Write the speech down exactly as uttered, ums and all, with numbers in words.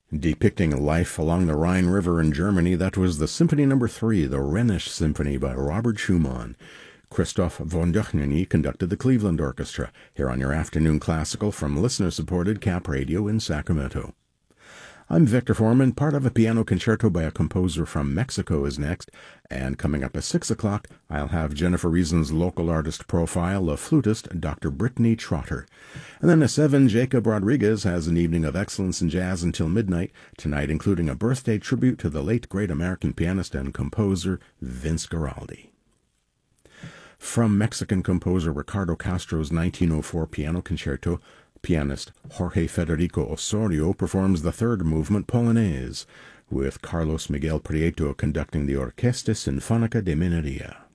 Depicting life along the Rhine River in Germany, that was the Symphony Number Three, the Rhenish Symphony by Robert Schumann. Christoph von Dohnanyi conducted the Cleveland Orchestra, here on your afternoon classical from listener-supported Cap Radio in Sacramento. I'm Victor Foreman. Part of a piano concerto by a composer from Mexico is next, and coming up at six o'clock, I'll have Jennifer Reason's local artist profile of flutist Doctor Brittany Trotter. And then at seven, Jacob Rodriguez has an evening of excellence in jazz until midnight, tonight including a birthday tribute to the late great American pianist and composer Vince Guaraldi. From Mexican composer Ricardo Castro's nineteen oh four piano concerto, pianist Jorge Federico Osorio performs the third movement Polonaise, with Carlos Miguel Prieto conducting the Orquesta Sinfónica de Minería.